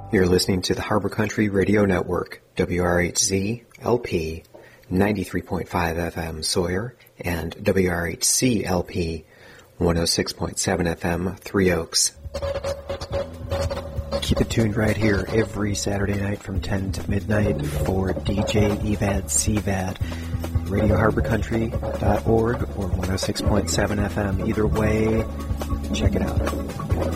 You're listening to the Harbor Country Radio Network, WRHZ LP 93.5 FM Sawyer and WRHC LP 106.7 FM Three Oaks. Keep it tuned right here every Saturday night from 10 to midnight for DJ Evad CVAD. RadioHarborCountry.org or 106.7 FM. Either way, check it out.